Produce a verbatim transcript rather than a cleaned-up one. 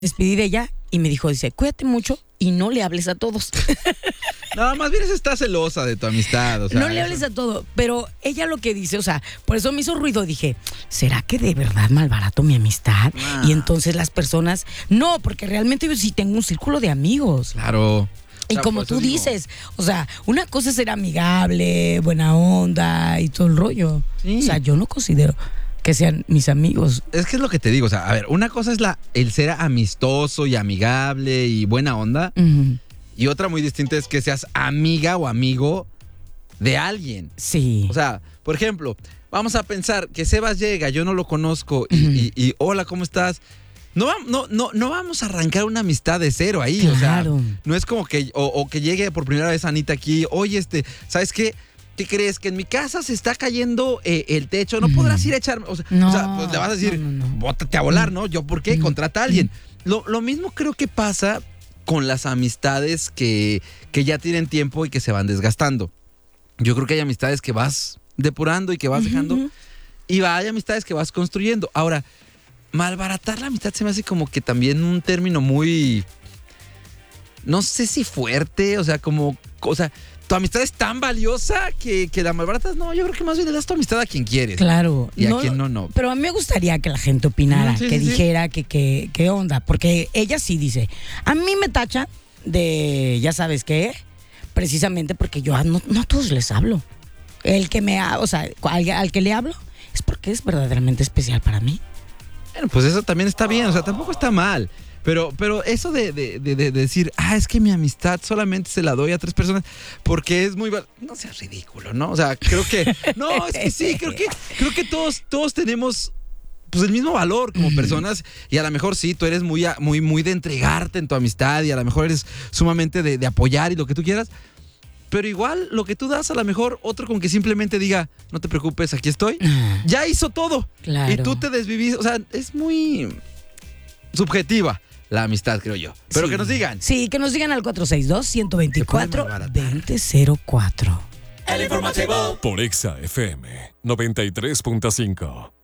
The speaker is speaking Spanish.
despedí de ella y me dijo, dice, cuídate mucho y no le hables a todos. No, más bien está celosa de tu amistad. O sea, no le hables a todo, pero ella lo que dice, o sea, por eso me hizo ruido, dije, ¿será que de verdad malbarato mi amistad? Ah. Y entonces las personas, no, porque realmente yo sí tengo un círculo de amigos. Claro. Y O sea, como por eso tú digo. dices, o sea, una cosa es ser amigable, buena onda y todo el rollo. Sí. O sea, yo no considero que sean mis amigos. Es que es lo que te digo, o sea, a ver, una cosa es la el ser amistoso y amigable y buena onda, Ujú. y otra muy distinta es que seas amiga o amigo de alguien. Sí. O sea, por ejemplo, vamos a pensar que Sebas llega, yo no lo conozco y, Ujú. y- y, hola, ¿cómo estás? No, va- no, no, no vamos a arrancar una amistad de cero ahí, Claro. o sea, no es como que, o, o que llegue por primera vez Anita aquí, oye, este, ¿sabes qué? ¿Qué crees? Que en mi casa se está cayendo eh, el techo, no Ujú. podrás ir a echarme, o sea, No, o sea, pues le vas a decir, no, no, no. bótate a volar, ¿no? ¿Yo por qué? Ujú. Contrata a alguien. Lo, lo mismo creo que pasa con las amistades que, que ya tienen tiempo y que se van desgastando. Yo creo que hay amistades que vas depurando y que vas Ujú, dejando, ujú. y va, hay amistades que vas construyendo. Ahora, malbaratar la amistad se me hace como que también un término muy, no sé si fuerte, o sea, como, o sea, tu amistad es tan valiosa que, que la malbaratas. No, yo creo que más bien le das tu amistad a quien quieres. Claro. Y a quien no, no. Pero a mí me gustaría que la gente opinara, Mm, sí, que sí, sí. dijera que qué que, onda. Porque ella sí dice, a mí me tacha de, ya sabes qué, precisamente porque yo a no, no a todos les hablo. El que me, ha- o sea, al, al que le hablo es porque es verdaderamente especial para mí. Bueno, pues eso también está bien, o sea, tampoco está mal. Pero, pero eso de, de- de- de decir, ah, es que mi amistad solamente se la doy a tres personas porque es muy... val-". No seas ridículo, ¿no? O sea, creo que... No, es que sí, creo que, creo que todos, todos tenemos pues el mismo valor como personas, y a lo mejor sí, tú eres muy, a- muy, muy de entregarte en tu amistad y a lo mejor eres sumamente de, de apoyar y lo que tú quieras. Pero igual lo que tú das, a lo mejor otro con que simplemente diga, no te preocupes, aquí estoy, Ah, ya hizo todo. claro. Y tú te desvivís, o sea, es muy subjetiva la amistad, creo yo. Pero Sí. que nos digan. Sí, que nos digan al cuatro seis dos, uno dos cuatro, malbaratar. dos cero cero cuatro. Por Exa F M noventa y tres punto cinco.